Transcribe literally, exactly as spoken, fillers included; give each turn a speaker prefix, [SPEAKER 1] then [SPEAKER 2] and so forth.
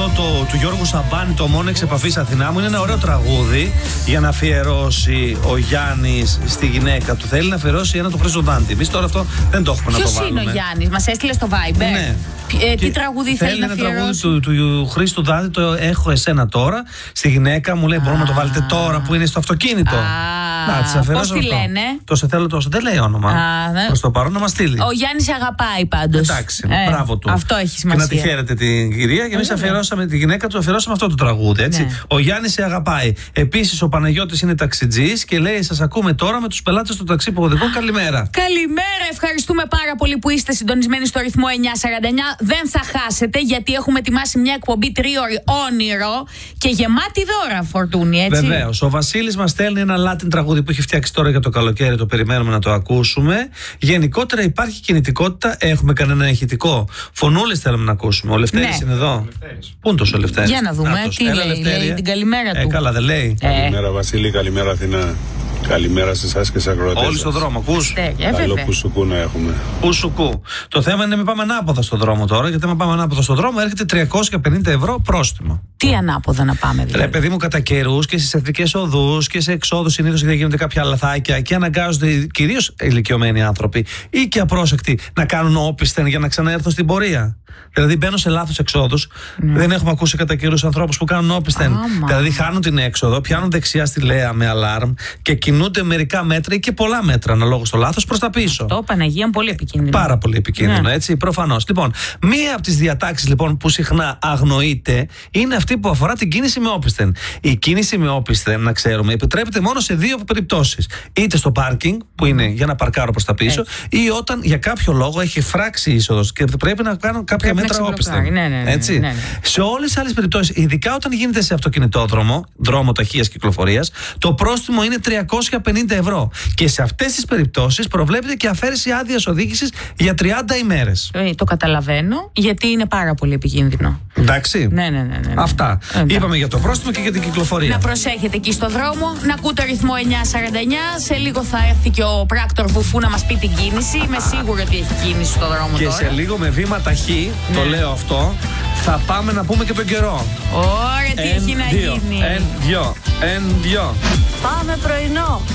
[SPEAKER 1] αυτό το, του Γιώργου Σαμπάνη, το Μόνο εξ επαφής Αθηνά μου, είναι ένα ωραίο τραγούδι για να αφιερώσει ο Γιάννης στη γυναίκα του. Θέλει να αφιερώσει ένα του Χρήστο Δάντη. Εμείς τώρα αυτό δεν το έχουμε. Ποιος να το βάλουμε.
[SPEAKER 2] Ποιος είναι ο Γιάννης, μας έστειλε στο Viber.
[SPEAKER 1] Ναι.
[SPEAKER 2] Ε, τι τραγούδι θέλει, θέλει να αφιερώσει.
[SPEAKER 1] Ένα τραγούδι του, του Χρήστου Δάντη, το Έχω εσένα τώρα. Στη γυναίκα μου λέει: μπορούμε να το βάλετε τώρα που είναι στο αυτοκίνητο.
[SPEAKER 2] Πώς τη λένε?
[SPEAKER 1] Το σε θέλω τόσο. Δεν λέει όνομα. Προς το παρόν να μας στείλει.
[SPEAKER 2] Ο Γιάννης αγαπάει πάντως.
[SPEAKER 1] Εντάξει, ε, μπράβο του.
[SPEAKER 2] Αυτό έχει σημασία.
[SPEAKER 1] Και να τη χαίρετε την κυρία. Και εμείς αφιερώσαμε τη γυναίκα του, αφιερώσαμε αυτό το τραγούδι. Έτσι. Ναι. Ο Γιάννης σε αγαπάει. Επίσης ο Παναγιώτης είναι ταξιτζής και λέει: σας ακούμε τώρα με τους πελάτες του ταξί που οδηγούν. Καλημέρα.
[SPEAKER 2] Καλημέρα, ευχαριστούμε πάρα πολύ που είστε συντονισμένοι στο ρυθμό εννιά σαράντα εννιά. Δεν θα χάσετε, γιατί έχουμε ετοιμάσει μια εκπομπή τρίωρη όνειρο και γεμάτη δώρα, Φορτούνη, έτσι.
[SPEAKER 1] Βεβαίως. Ο Βασίλης μας στέλνει ένα Latin τραγούδι που έχει φτιάξει τώρα για το καλοκαίρι. Το περιμένουμε να το ακούσουμε. Γενικότερα υπάρχει κινητικότητα. Έχουμε κανένα ηχητικό? Φωνούλες θέλουμε να ακούσουμε. Ο Λευτέρης ναι. είναι εδώ. Πού είναι τόσο ο Λευτέρης?
[SPEAKER 2] Για να δούμε. Άτος. Τι Έλα, λέει, λέει την καλημέρα του.
[SPEAKER 1] Ε, καλά δεν λέει.
[SPEAKER 3] Ε. Καλημέρα Βασίλη, καλημέρα Αθηνά. Καλημέρα σε εσάς και σε αγρότες.
[SPEAKER 1] Όλοι στον δρόμο, ακούς.
[SPEAKER 3] Καλό πουσουκού να έχουμε.
[SPEAKER 1] Πουσουκού. Το θέμα είναι μην πάμε ανάποδα στον δρόμο τώρα, γιατί αν πάμε ανάποδα στον δρόμο έρχεται τριακόσια πενήντα ευρώ πρόστιμο.
[SPEAKER 2] Τι ανάποδα να πάμε, δηλαδή?
[SPEAKER 1] Ρε παιδί μου, κατά καιρούς και στις εθνικές οδούς και σε εξόδους συνήθως γιατί γίνονται κάποια λαθάκια και αναγκάζονται κυρίως ηλικιωμένοι άνθρωποι ή και απρόσεκτοι να κάνουν όπισθεν για να ξαναέρθουν στην πορεία. Δηλαδή μπαίνουν σε λάθος εξόδους. Ναι. Δεν έχουμε ακούσει κατά καιρούς ανθρώπους που κάνουν όπισθεν. Δηλαδή χάνουν την έξοδο, πιάνουν δεξιά στη Λέα με αλάρμ και κινούνται μερικά μέτρα ή και πολλά μέτρα αναλόγως στο λάθος προς τα πίσω.
[SPEAKER 2] Αυτό, Παναγία, είναι πολύ επικίνδυνο.
[SPEAKER 1] Πάρα πολύ επικίνδυνο, ναι. έτσι, προφανώς. Λοιπόν, μία από τις διατάξεις λοιπόν, που συχνά αγνοείται είναι αυτή που αφορά την κίνηση με όπισθεν. Η κίνηση με όπισθεν, να ξέρουμε, επιτρέπεται μόνο σε δύο περιπτώσεις. Είτε στο πάρκινγκ, που είναι για να παρκάρω προς τα πίσω, έτσι. Ή όταν για κάποιο λόγο έχει φράξει η είσοδος και πρέπει να κάνω κάποια μέτρα όπισθεν.
[SPEAKER 2] Ναι, ναι, ναι,
[SPEAKER 1] έτσι.
[SPEAKER 2] Ναι, ναι.
[SPEAKER 1] Σε όλες τις άλλες περιπτώσεις, ειδικά όταν γίνεται σε αυτοκινητόδρομο, δρόμο ταχείας κυκλοφορίας, το πρόστιμο είναι τριακόσια πενήντα ευρώ. Και σε αυτές τις περιπτώσεις προβλέπεται και αφαίρεση άδειας οδήγησης για τριάντα ημέρες.
[SPEAKER 2] Ε, το καταλαβαίνω, γιατί είναι πάρα πολύ επικίνδυνο.
[SPEAKER 1] Εντάξει.
[SPEAKER 2] Ναι, ναι, ναι, ναι, ναι.
[SPEAKER 1] Αυτά. Ε, Είπαμε για το πρόστιμο και για την κυκλοφορία.
[SPEAKER 2] Να προσέχετε εκεί στο δρόμο, να ακούτε ρυθμό εννιά σαράντα εννιά. Σε λίγο θα έρθει και ο πράκτορ Βουφού να μας πει την κίνηση. Είμαι σίγουρη ότι έχει κίνηση στο δρόμο
[SPEAKER 1] και
[SPEAKER 2] τώρα.
[SPEAKER 1] Και σε λίγο με βήμα ταχύ, ναι. το λέω αυτό, θα πάμε να πούμε και τον καιρό.
[SPEAKER 2] Ωραία, τι
[SPEAKER 1] εν,
[SPEAKER 2] έχει να
[SPEAKER 1] δύο,
[SPEAKER 2] γίνει.
[SPEAKER 1] Εν, δυο, εν, δυο.
[SPEAKER 2] Πάμε πρωινό.